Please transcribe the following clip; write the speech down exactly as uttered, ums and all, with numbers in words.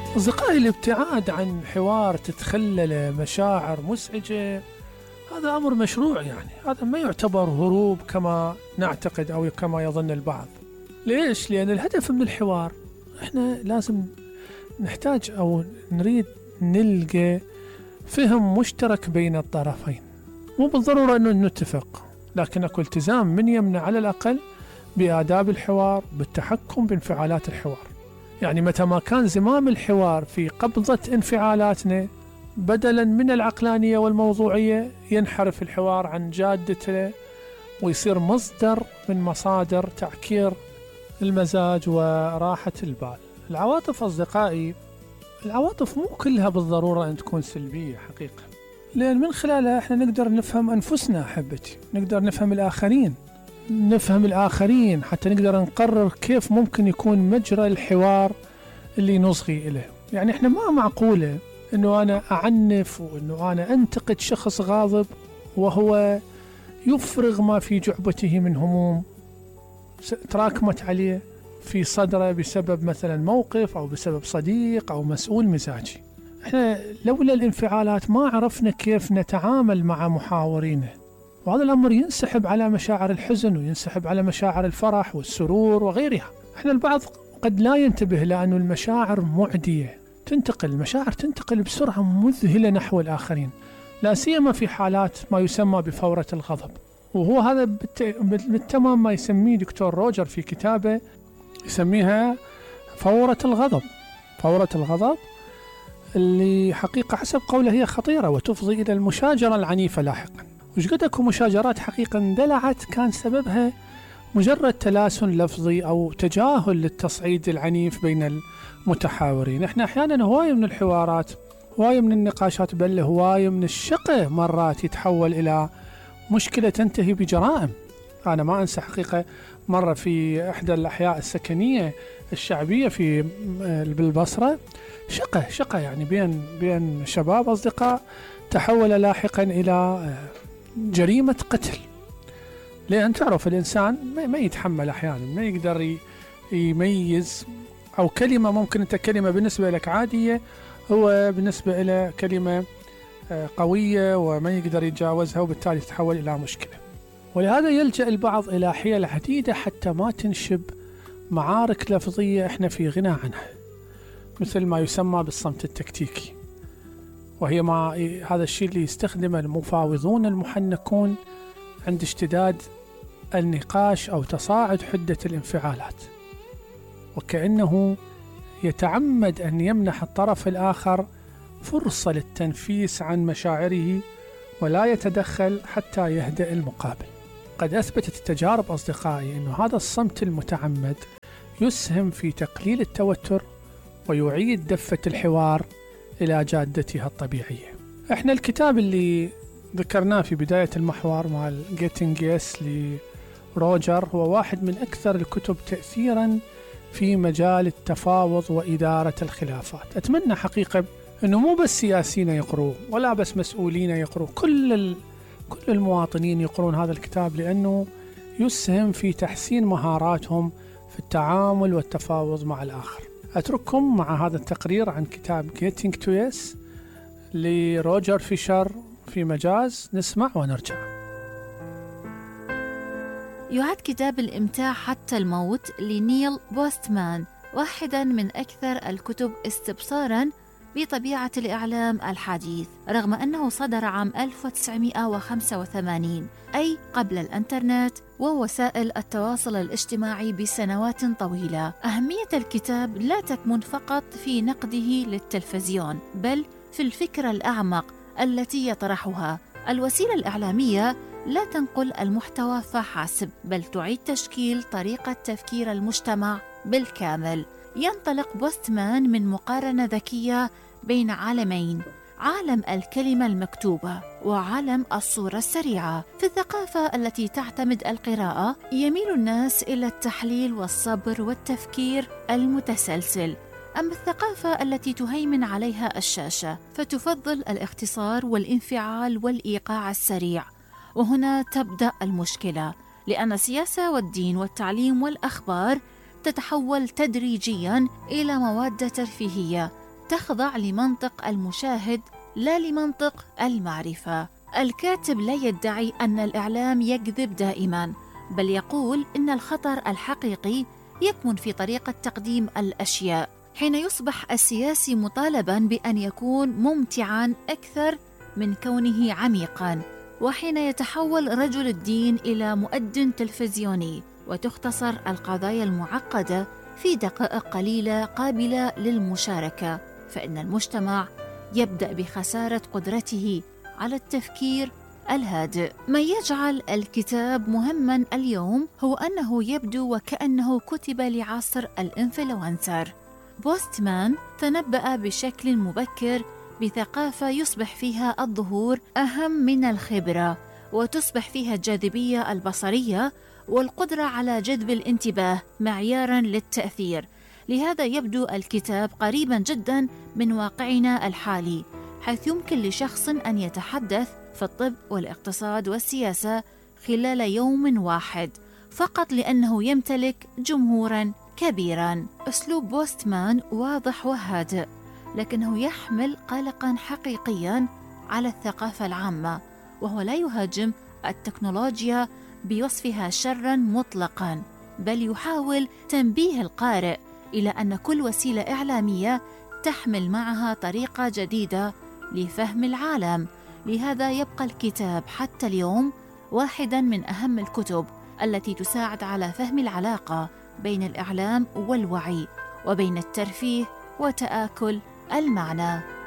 أصدقائي، الابتعاد عن حوار تتخلل مشاعر مزعجة هذا أمر مشروع، يعني هذا ما يعتبر هروب كما نعتقد أو كما يظن البعض. ليش؟ لأن الهدف من الحوار إحنا لازم نحتاج أو نريد نلقى فهم مشترك بين الطرفين، مو بالضرورة أنه نتفق، لكن أكو التزام من يمنع على الأقل بآداب الحوار، بالتحكم بانفعالات الحوار. يعني متى ما كان زمام الحوار في قبضة انفعالاتنا بدلا من العقلانية والموضوعية، ينحرف الحوار عن جادته ويصير مصدر من مصادر تعكير المزاج وراحة البال. العواطف أصدقائي، العواطف مو كلها بالضرورة أن تكون سلبية حقيقة، لأن من خلالها احنا نقدر نفهم أنفسنا أحبتي، نقدر نفهم الآخرين نفهم الآخرين حتى نقدر نقرر كيف ممكن يكون مجرى الحوار اللي نصغي إليه. يعني احنا ما معقولة أنه أنا أعنف وأنه أنا أنتقد شخص غاضب وهو يفرغ ما في جعبته من هموم تراكمت عليه في صدره بسبب مثلا موقف أو بسبب صديق أو مسؤول مزاجي. احنا لولا الانفعالات ما عرفنا كيف نتعامل مع محاورينه، وهذا الأمر ينسحب على مشاعر الحزن وينسحب على مشاعر الفرح والسرور وغيرها. احنا البعض قد لا ينتبه لأن المشاعر معدية، تنتقل المشاعر تنتقل بسرعة مذهلة نحو الآخرين، لا سيما في حالات ما يسمى بفورة الغضب. وهو هذا بالتمام ما يسميه دكتور روجر في كتابه، يسميها فورة الغضب. فورة الغضب اللي حقيقة حسب قوله هي خطيرة وتفضي إلى المشاجرة العنيفة لاحقا. وش قد أكو مشاجرات حقيقة اندلعت كان سببها مجرد تلاسن لفظي أو تجاهل للتصعيد العنيف بين المتحاورين. احنا أحيانا هواية من الحوارات، هواية من النقاشات، بل هواية من الشقة مرات يتحول إلى مشكلة تنتهي بجرائم. أنا ما أنسى حقيقة مرة في إحدى الأحياء السكنية الشعبية في بالبصرة، شقة شقة يعني بين بين شباب أصدقاء، تحول لاحقا إلى جريمة قتل. لأن تعرف الإنسان ما يتحمل أحيانا، ما يقدر يميز، أو كلمة ممكن أنت كلمة بالنسبة لك عادية هو بالنسبة إلى كلمة قوية وما يقدر يتجاوزها، وبالتالي تتحول إلى مشكلة. ولهذا يلجأ البعض إلى حيل عديدة حتى ما تنشب معارك لفظية إحنا في غنى عنها، مثل ما يسمى بالصمت التكتيكي، وهي ما هذا الشيء اللي يستخدمه المفاوضون المحنكون عند اشتداد النقاش أو تصاعد حدة الانفعالات، وكأنه يتعمد أن يمنح الطرف الآخر فرصة للتنفيس عن مشاعره ولا يتدخل حتى يهدأ المقابل. قد أثبتت التجارب أصدقائي أن هذا الصمت المتعمد يسهم في تقليل التوتر ويعيد دفة الحوار إلى جادتها الطبيعية. إحنا الكتاب اللي ذكرناه في بداية المحور مع Getting Yes لروجر هو واحد من أكثر الكتب تأثيرا في مجال التفاوض وإدارة الخلافات. أتمنى حقيقة أنه مو بس سياسيين يقروه ولا بس مسؤولين يقروه، كل ال... كل المواطنين يقرون هذا الكتاب، لأنه يسهم في تحسين مهاراتهم في التعامل والتفاوض مع الآخر. أترككم مع هذا التقرير عن كتاب Getting to Yes لروجر فيشر في مجاز، نسمع ونرجع. يعد كتاب الإمتاع حتى الموت لنيل بوستمان واحداً من أكثر الكتب استبصاراً بطبيعة الإعلام الحديث، رغم أنه صدر عام ألف وتسعمائة وخمسة وثمانين، أي قبل الإنترنت ووسائل التواصل الاجتماعي بسنوات طويلة. أهمية الكتاب لا تكمن فقط في نقده للتلفزيون، بل في الفكرة الأعمق التي يطرحها. الوسيلة الإعلامية لا تنقل المحتوى فحسب، بل تعيد تشكيل طريقة تفكير المجتمع بالكامل. ينطلق بوستمان من مقارنة ذكية بين عالمين، عالم الكلمة المكتوبة وعالم الصورة السريعة. في الثقافة التي تعتمد القراءة يميل الناس إلى التحليل والصبر والتفكير المتسلسل، أما الثقافة التي تهيمن عليها الشاشة فتفضل الاختصار والانفعال والإيقاع السريع. وهنا تبدأ المشكلة، لأن السياسة والدين والتعليم والأخبار تتحول تدريجياً إلى مواد ترفيهية تخضع لمنطق المشاهد لا لمنطق المعرفة. الكاتب لا يدعي أن الإعلام يكذب دائماً، بل يقول إن الخطر الحقيقي يكمن في طريقة تقديم الأشياء، حين يصبح السياسي مطالباً بأن يكون ممتعاً أكثر من كونه عميقاً، وحين يتحول رجل الدين إلى مؤذن تلفزيوني، وتختصر القضايا المعقدة في دقائق قليلة قابلة للمشاركة، فإن المجتمع يبدأ بخسارة قدرته على التفكير الهادئ. ما يجعل الكتاب مهماً اليوم هو أنه يبدو وكأنه كتب لعصر الإنفلونسر. بوستمان تنبأ بشكل مبكر بثقافة يصبح فيها الظهور أهم من الخبرة، وتصبح فيها الجاذبية البصرية والقدرة على جذب الانتباه معياراً للتأثير. لهذا يبدو الكتاب قريباً جداً من واقعنا الحالي، حيث يمكن لشخص أن يتحدث في الطب والاقتصاد والسياسة خلال يوم واحد فقط لأنه يمتلك جمهوراً كبيراً. أسلوب بوستمان واضح وهادئ، لكنه يحمل قلقاً حقيقياً على الثقافة العامة، وهو لا يهاجم التكنولوجيا بوصفها شراً مطلقاً، بل يحاول تنبيه القارئ إلى أن كل وسيلة إعلامية تحمل معها طريقة جديدة لفهم العالم. لهذا يبقى الكتاب حتى اليوم واحداً من أهم الكتب التي تساعد على فهم العلاقة بين الإعلام والوعي، وبين الترفيه وتآكل المعنى.